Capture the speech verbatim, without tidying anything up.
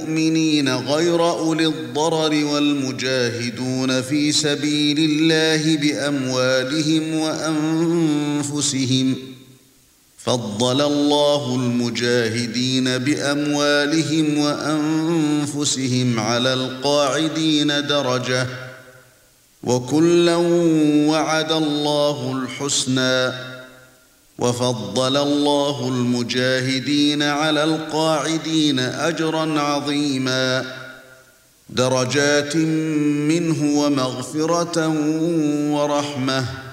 المؤمنين غير أولي الضرر والمجاهدون في سبيل الله بأموالهم وأنفسهم فضل الله المجاهدين بأموالهم وأنفسهم على القاعدين درجة وكلا وعد الله الحسنى وفضل الله المجاهدين على القاعدين أجرا عظيما درجات منه ومغفرة ورحمة